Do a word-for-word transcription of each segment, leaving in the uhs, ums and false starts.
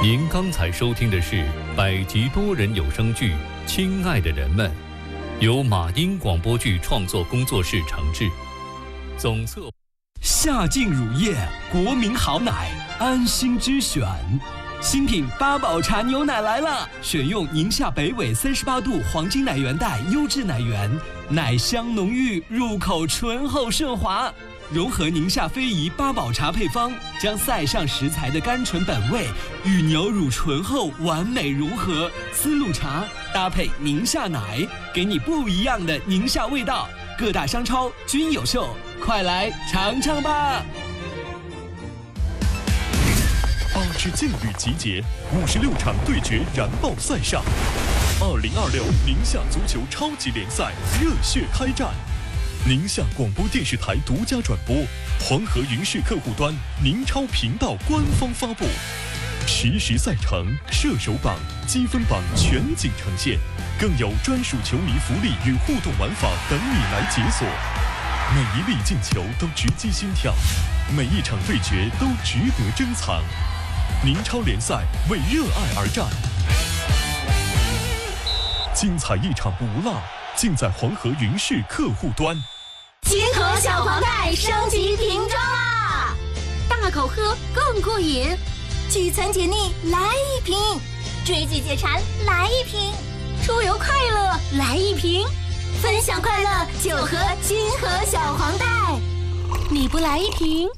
您刚才收听的是百集多人有声剧《亲爱的人们》，由马英广播剧创作工作室承制，总策。 夏净乳业，国民好奶，安心之选。新品八宝茶牛奶来了，选用宁夏北纬三十八度黄金奶源带优质奶源，奶香浓郁，入口醇厚顺滑。融合宁夏非遗八宝茶配方，将塞上食材的甘醇本味与牛乳醇厚完美融合。丝路茶搭配宁夏奶，给你不一样的宁夏味道。各大商超均有售，快来尝尝吧！ 八支劲旅集结，五十六场对决燃爆赛上。二零二六宁夏足球超级联赛热血开战。宁夏广播电视台独家转播，黄河云视客户端宁超频道官方发布，实时赛程、射手榜、积分榜全景呈现，更有专属球迷福利与互动玩法等你来解锁。每一粒进球都直击心跳，每一场对决都值得珍藏。宁超联赛为热爱而战，精彩一场不落，尽在黄河云视客户端。 金河小黄袋升级瓶装啦！大口喝更过瘾，聚餐解腻来一瓶，追剧解馋来一瓶，出游快乐来一瓶，分享快乐就喝金河小黄袋。你不来一瓶？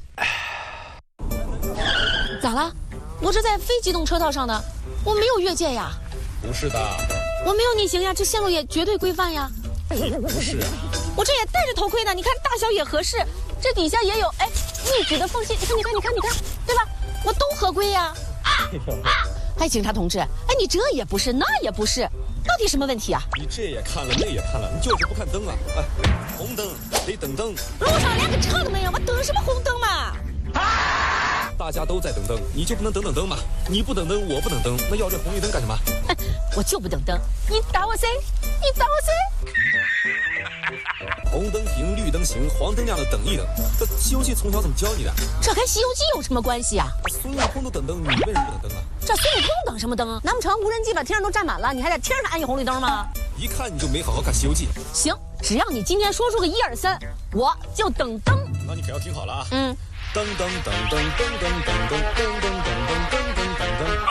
咋了？我这在非机动车道上的，我没有越界呀。 不是的， 我没有逆行呀，这线路也绝对规范呀。 不是啊， 我这也戴着头盔呢，你看大小也合适，这底下也有哎逆止的缝隙，你看你看你看你看，对吧？我都合规呀。哎，警察同志，哎，你这也不是，那也不是，到底什么问题啊？ 你这也看了，那也看了，你就是不看灯啊！哎，红灯得等灯。 路上连个车都没有，我等什么红灯嘛？ 大家都在等灯，你就不能等等灯吗？你不等灯，我不等灯，那要这红绿灯干什么？ 我就不等灯，你打我谁？你打我谁？ 红灯停，绿灯行，黄灯亮了等一等。这《西游记》从小怎么教你的？ 这跟《西游记》有什么关系啊？ 孙悟空都等灯，你为什么不等灯啊？ 这孙悟空等什么灯？难不成无人机把天上都占满了，你还在天上安一红绿灯吗？ 一看你就没好好看《西游记》。 行，只要你今天说出个一二三，我就等灯。 那你可要听好了啊！ 嗯。 噔噔噔噔噔噔噔噔噔噔噔噔噔噔。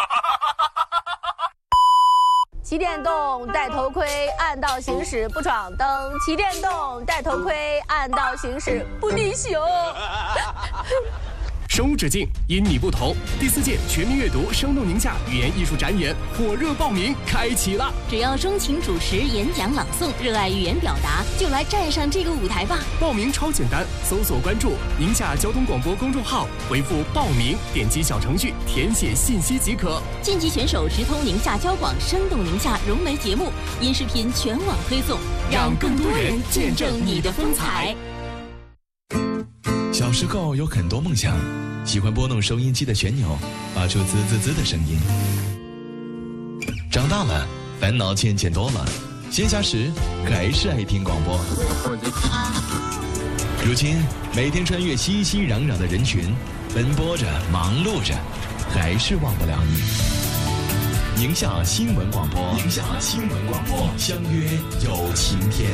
骑电动戴头盔，暗道行驶不闯灯；骑电动戴头盔，暗道行驶不逆行。 生无止境，因你不同。第四届全民阅读生动宁夏语言艺术展演火热报名开启了！ 只要钟情主持、演讲、朗诵，热爱语言表达，就来站上这个舞台吧！ 报名超简单，搜索关注宁夏交通广播公众号，回复报名，点击小程序填写信息即可。 晋级选手直通宁夏交广生动宁夏融媒节目，音视频全网推送， 让更多人见证你的风采。 小时候有很多梦想，喜欢拨弄收音机的旋钮，发出滋滋滋的声音。长大了，烦恼渐渐多了，闲暇时还是爱听广播。如今每天穿越熙熙攘攘的人群，奔波着，忙碌着，还是忘不了你。宁夏新闻广播，宁夏新闻广播，相约有晴天。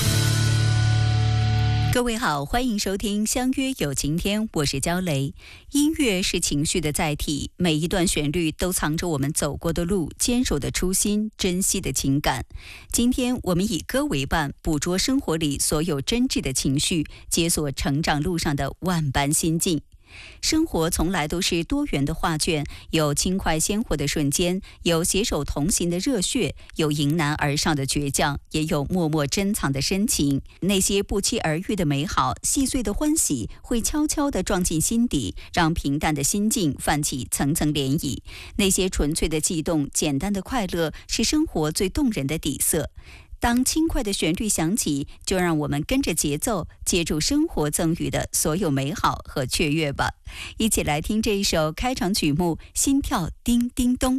各位好，欢迎收听《相约有晴天》，我是焦雷。音乐是情绪的载体，每一段旋律都藏着我们走过的路、坚守的初心、珍惜的情感。今天我们以歌为伴，捕捉生活里所有真挚的情绪，解锁成长路上的万般心境。生活从来都是多元的画卷，有轻快鲜活的瞬间，有携手同行的热血，有迎难而上的倔强，也有默默珍藏的深情。那些不期而遇的美好，细碎的欢喜，会悄悄地撞进心底，让平淡的心境泛起层层涟漪。那些纯粹的悸动，简单的快乐，是生活最动人的底色。当轻快的旋律响起，就让我们跟着节奏，接住生活赠予的所有美好和雀跃吧。一起来听这一首开场曲目《心跳叮叮咚》。